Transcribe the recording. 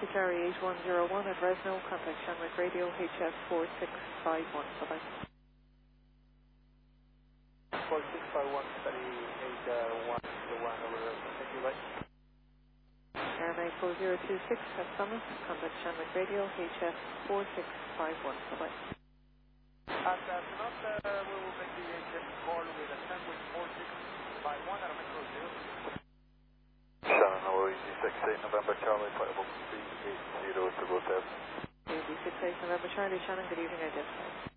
Charlie 8101 at Resno, contact Shamrock Radio HF4651. Bye-bye. 4651, study 8101 over. Thank you, bye. Airline 4026 at Summit, contact Shamrock Radio HF4651. Bye-bye. After not, we will make the HF call with a sandwich 4651 at Metro 0. Shannon, hello, EG68 November Charlie, flightable 380 to go 7. EG68 November Charlie, Shannon, good evening, identified.